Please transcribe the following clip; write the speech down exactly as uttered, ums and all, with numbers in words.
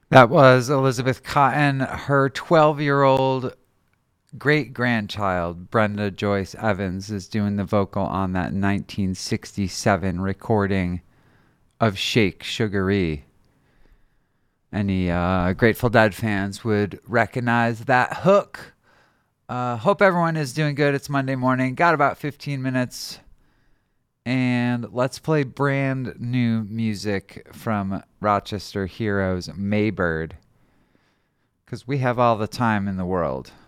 That was Elizabeth Cotton. Her twelve year old great grandchild, Brenda Joyce Evans, is doing the vocal on that nineteen sixty-seven recording of Shake Sugaree. Any uh, Grateful Dead fans would recognize that hook. Uh, hope everyone is doing good. It's Monday morning. Got about fifteen minutes. And let's play brand new music from Rochester Heroes Maybird. Because we have all the time in the world.